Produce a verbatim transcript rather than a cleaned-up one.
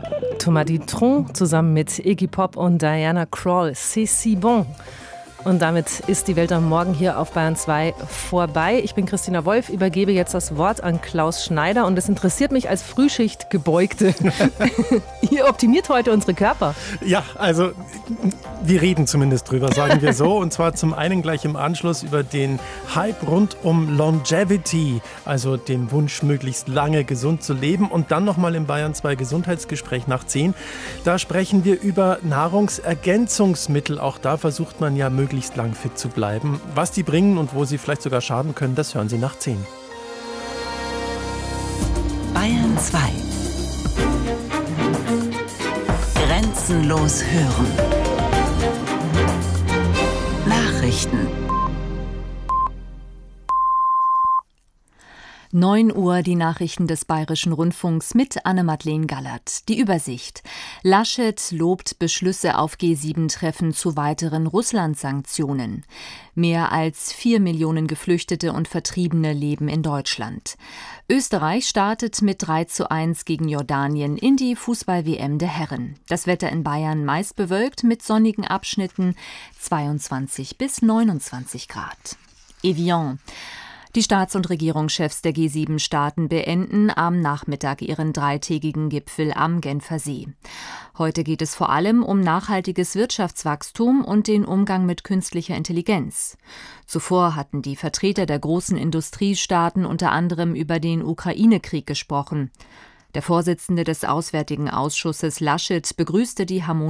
Thomas Dutronc zusammen mit Iggy Pop und Diana Krall. C'est si bon. Und damit ist die Welt am Morgen hier auf Bayern zwei vorbei. Ich bin Christina Wolf, übergebe jetzt das Wort an Klaus Schneider und es interessiert mich als Frühschichtgebeugte. Ihr optimiert heute unsere Körper. Ja, also wir reden zumindest drüber, sagen wir so. Und zwar zum einen gleich im Anschluss über den Hype rund um Longevity, also den Wunsch, möglichst lange gesund zu leben. Und dann nochmal im Bayern zwei Gesundheitsgespräch nach zehn. Da sprechen wir über Nahrungsergänzungsmittel. Auch da versucht man ja möglichst möglichst lang fit zu bleiben. Was die bringen und wo sie vielleicht sogar schaden können, das hören Sie nach zehn. Bayern zwei. Grenzenlos hören. Nachrichten. neun Uhr die Nachrichten des Bayerischen Rundfunks mit Anne-Madeleine Gallert. Die Übersicht. Laschet lobt Beschlüsse auf G sieben Treffen zu weiteren Russland-Sanktionen. Mehr als vier Millionen Geflüchtete und Vertriebene leben in Deutschland. Österreich startet mit drei zu eins gegen Jordanien in die Fußball-W M der Herren. Das Wetter in Bayern meist bewölkt mit sonnigen Abschnitten, zweiundzwanzig bis neunundzwanzig Grad. Evian. Die Staats- und Regierungschefs der G sieben Staaten beenden am Nachmittag ihren dreitägigen Gipfel am Genfer See. Heute geht es vor allem um nachhaltiges Wirtschaftswachstum und den Umgang mit künstlicher Intelligenz. Zuvor hatten die Vertreter der großen Industriestaaten unter anderem über den Ukraine-Krieg gesprochen. Der Vorsitzende des Auswärtigen Ausschusses Laschet begrüßte die Harmonie